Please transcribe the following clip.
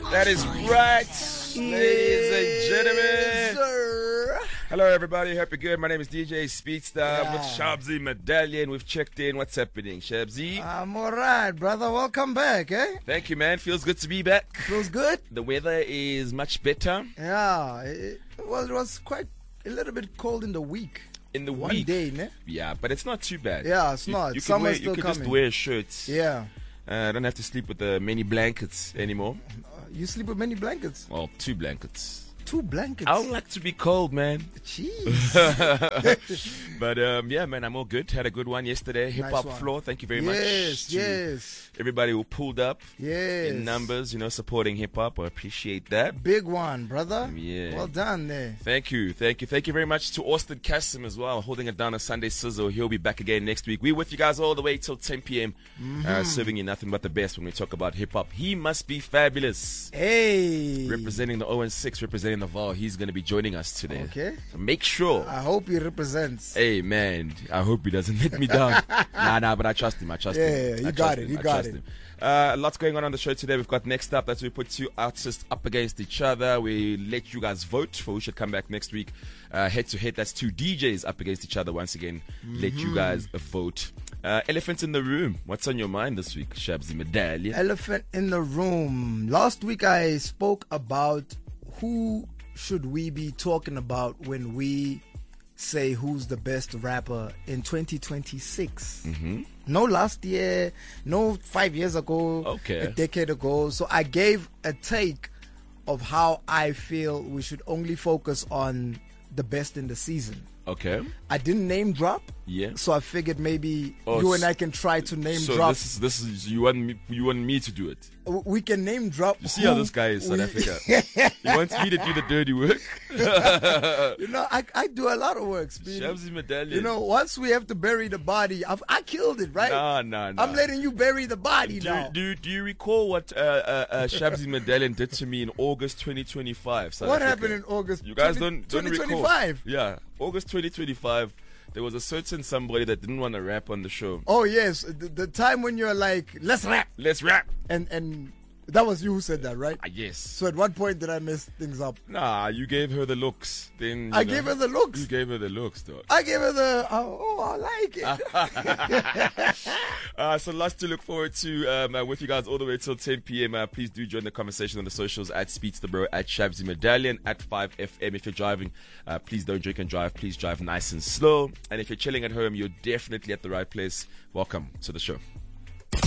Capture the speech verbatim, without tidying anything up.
That is right, yes, ladies and gentlemen. Sir. Hello, everybody. Hope you're good. My name is D J Speedster. Yeah. I'm with Shabzi Medallion. We've checked in. What's happening, Shabzi? I'm alright, brother. Welcome back, eh? Thank you, man. Feels good to be back. Feels good? The weather is much better. Yeah. It, well, it was quite a little bit cold in the week. In the One week. day, ne? Yeah, but it's not too bad. Yeah, it's You- not. You can, Summer's wear, still you can coming. just wear shirts. Yeah. Uh, I don't have to sleep with the many blankets anymore. You sleep with many blankets? Well, two blankets. Two blankets? I don't like to be cold, man. Jeez. But um, yeah, man, I'm all good. Had a good one yesterday. Hip hop Nice one. floor. Thank you very yes, much. to yes, Everybody who pulled up yes. in numbers, you know, supporting hip hop. I appreciate that. Big one, brother. Yeah. Well done there. Thank you, thank you, thank you very much to Austin Kasim as well, holding it down on Sunday Sizzle. He'll be back again next week. We're with you guys all the way till ten p.m. Mm-hmm. Uh, serving you nothing but the best when we talk about hip hop. He must be fabulous. Hey. Representing the oh and six, representing the Vol. He's going to be joining us today. Okay. So make sure. I hope he represents. Hey, man, I hope he doesn't let me down. nah, nah, but I trust him. I trust Yeah, him. you I got trust it, him. you I got trust it. him. Uh, lots going on on the show today. We've got next up that we put two artists up against each other. We let you guys vote for who should come back next week. Uh, head to head, that's two D Js up against each other once again. Mm-hmm. Let you guys vote. Uh, elephant in the room. What's on your mind this week, Shabzi Medallion? Elephant in the room. Last week I spoke about who should we be talking about when we say who's the best rapper in twenty twenty-six. Mm-hmm. No last year, no five years ago, Okay. a decade ago. So I gave a take of how I feel we should only focus on the best in the season. Okay. I didn't name drop, Yeah. so I figured maybe Oh, you and s- I can try to name so drop. this is this is you want me you want me to do it. We can name drop. You see how who this guy is, South we- Africa. He wants me to do the dirty work. You know, I, I do a lot of work, Speedy. Shabzi Medallion. You know, once we have to bury the body, I've, I killed it, right? Nah, nah, nah. I'm letting you bury the body Do now. you, do, you, do you recall what uh, uh, uh, Shabzi Medallion did to me in August twenty twenty-five? South What Africa? happened in August? You guys twenty, don't, don't twenty recall. twenty-five? Yeah, August twenty twenty-five. There was a certain somebody that didn't want to rap on the show. Oh yes, the, the time when you're like, let's rap, Let's rap. and and that was you who said that, right? Ah, yes. So at what point did I mess things up? Nah, you gave her the looks. Then you I know, gave her the looks. You gave her the looks, dog. I gave her the oh, oh I like it. Uh, so lots to look forward to um, uh, with you guys all the way till ten p.m. Uh, please do join the conversation on the socials at Speedsterbro, at Shabzi Medallion, at five F M. If you're driving, uh, please don't drink and drive. Please drive nice and slow. And if you're chilling at home, you're definitely at the right place. Welcome to the show.